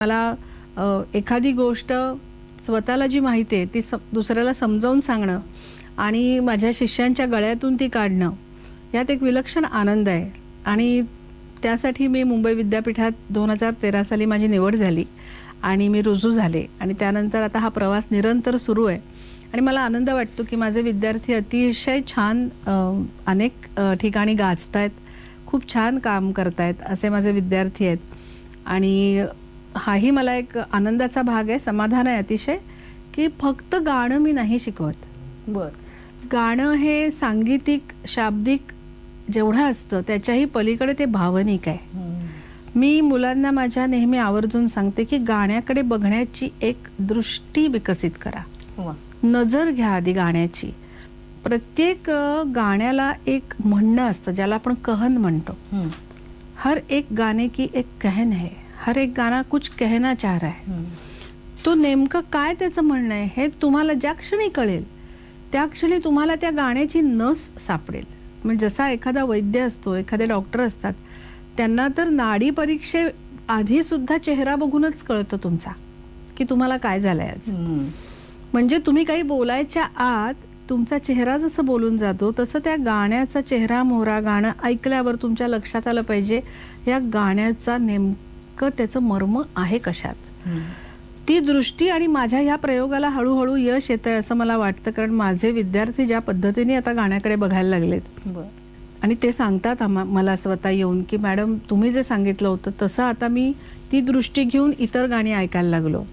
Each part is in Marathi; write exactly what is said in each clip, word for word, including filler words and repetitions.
मला अ, एखादी गोष्ट स्वतःला जी माहिती आहे ती दुसऱ्याला समजावून सांगणं आणि माझ्या शिष्यांच्या गळ्यातून ती काढणं यात एक विलक्षण आनंद आहे आणि त्यासाठी मी मुंबई विद्यापीठात दोन हजार तेरा साली माझी निवड झाली आणि मी रुजू झाले आणि त्यानंतर आता हा प्रवास निरंतर सुरू आहे आणि मला आनंद वाटतो की माझे विद्यार्थी अतिशय छान अनेक ठिकाणी गाजतायत, खूप छान काम करतायत असे माझे विद्यार्थी आहेत आणि हाही मला एक आनंदाचा भाग आहे, समाधान आहे अतिशय की फक्त गाणं मी नाही शिकवत. बर गाणं हे सांगीतिक शाब्दिक जेवढं असतं त्याच्याही पलीकडे ते भावनिक आहे. मी मुलांना माझ्या नेहमी आवर्जून सांगते की गाण्याकडे बघण्याची एक दृष्टी विकसित करा, नजर घ्या आधी गाण्याची. प्रत्येक गाण्याला एक म्हणणं असतं ज्याला आपण कहन म्हणतो. हर एक गाणे की एक कहन है, हर एक गाना कुछ कहना चाह रहा है. तो नेमकं काय त्याचं म्हणणं आहे हे तुम्हाला ज्या क्षणी कळेल त्या क्षणी तुम्हाला त्या गाण्याची नस सापडेल. म्हणजे जसा एखादा वैद्य असतो, एखादे डॉक्टर असतात, त्यांना तर नाडी परीक्षे आधी सुद्धा चेहरा बघूनच कळतं तुमचा की तुम्हाला काय झालंय आज. म्हणजे तुम्ही काही बोलायच्या आत तुमचा चेहरा जसं बोलून जातो तसं त्या गाण्याचा चेहरा मोहरा गाणं ऐकल्यावर तुमच्या लक्षात आलं पाहिजे या गाण्याचा नेमकं त्याचं मर्म आहे कशात. ती दृष्टी आणि माझ्या ह्या प्रयोगाला हळूहळू यश येतंय असं मला वाटतं, कारण माझे विद्यार्थी ज्या पद्धतीने आता गाण्याकडे बघायला लागलेत आणि ते सांगतात मला स्वतः येऊन की मॅडम तुम्ही जे सांगितलं होतं तसं आता मी ती दृष्टी घेऊन इतर गाणी ऐकायला लागलो.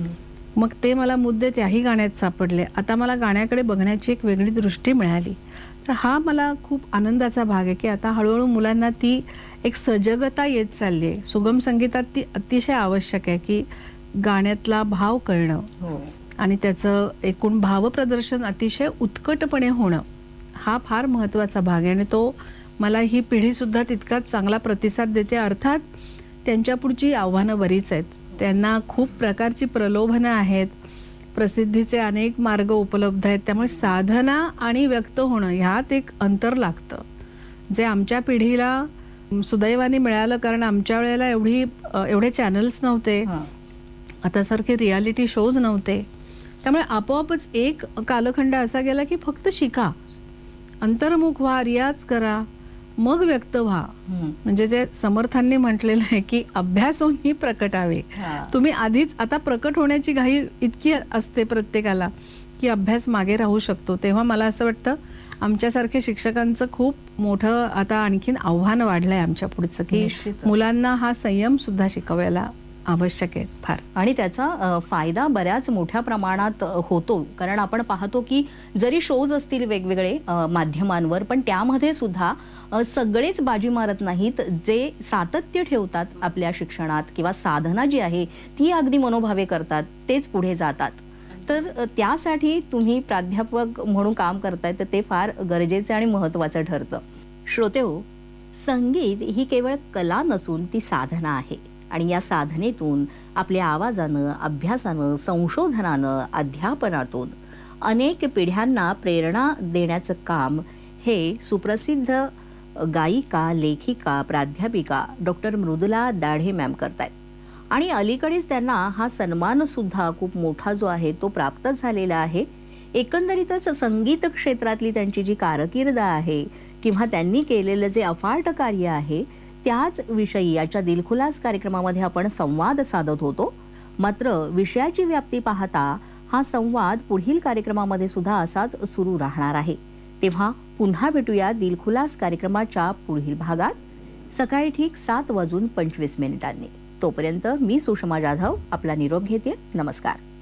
मग ते मला मुद्दे त्याही गाण्यात सापडले. आता मला गाण्याकडे बघण्याची एक वेगळी दृष्टी मिळाली. तर हा मला खूप आनंदाचा भाग आहे की आता हळूहळू मुलांना ती एक सजगता येत चालली आहे. सुगम संगीतात ती अतिशय आवश्यक आहे की गाण्यातला भाव कळणं आणि त्याचं एकूण भावप्रदर्शन अतिशय उत्कटपणे होणं हा फार महत्वाचा भाग आहे आणि तो मला ही पिढी सुद्धा तितकाच चांगला प्रतिसाद देते. अर्थात त्यांच्या पुढची आव्हानं बरीच आहेत, त्यांना खूप प्रकारची प्रलोभनं आहेत, प्रसिद्धीचे अनेक मार्ग उपलब्ध आहेत, त्यामुळे साधना आणि व्यक्त होणं ह्यात एक अंतर लागतं जे आमच्या पिढीला सुदैवाने मिळालं, कारण आमच्या वेळेला एवढी एवढे चॅनल्स नव्हते, आता सारखे रियालिटी शोज नव्हते. त्यामुळे आपोआपच एक कालखंड असा गेला की फक्त शिका, अंतर्मुख व्हा, रियाज करा, मग व्यक्त व्हा. म्हणजे जे समर्थांनी म्हटलेलं आहे की अभ्यासोनी प्रकटावे. तुम्ही आधीच आता प्रकट होण्याची घाई इतकी असते प्रत्येकाला की अभ्यास मागे राहू शकतो. तेव्हा मला असं वाटतं आमच्यासारखे शिक्षकांचं खूप मोठं आता आणखीन आव्हान वाढलंय आमच्या पुढचं की मुलांना हा संयम सुद्धा शिकवायला आवश्यक आहे फार. आणि त्याचा फायदा बऱ्याच मोठ्या प्रमाणात होतो, कारण आपण पाहतो की जरी शोज असतील वेगवेगळे माध्यमांवर पण त्यामध्ये सुद्धा सगळेच बाजी मारत नाहीत. जे सातत्य ठेवतात आपल्या शिक्षणात किंवा साधना जी आहे ती अगदी मनोभावे करतात तेच पुढे जातात. तर त्यासाठी तुम्ही प्राध्यापक म्हणून काम करताय तर ते फार गरजेचे आणि महत्वाचं ठरतं. श्रोतेहो, संगीत ही केवळ कला नसून ती साधना आहे आणि या साधनेतून आपल्या आवाजानं, अभ्यासानं, संशोधनानं, अध्यापनातून अनेक पिढ्यांना प्रेरणा देण्याचं काम हे सुप्रसिद्ध गायिका, लेखिका, प्राध्यापिका डॉक्टर मृदुला दाढे मॅम करतायत. आणि अलीकडेच त्यांना हा सन्मान सुद्धा खूप मोठा जो आहे तो प्राप्त झालेला आहे. एकंदरीतच संगीत क्षेत्रातली त्यांची जी कारकीर्द आहे किंवा त्यांनी केलेलं जे अफाट कार्य आहे त्याच विषयी याच्या दिलखुलास कार्यक्रमामध्ये आपण संवाद साधत होतो. मात्र विषयाची व्याप्ती पाहता हा संवाद पुढील कार्यक्रमामध्ये सुद्धा असाच सुरू राहणार आहे. तेव्हा पुन्हा भेटूया दिलखुलास कार्यक्रमाच्या पुढील भागात सकाळी ठीक सात वाजून पंचवीस मिनिटांनी. तोपर्यंत मी सुषमा जाधव आपला निरोप घेते. नमस्कार.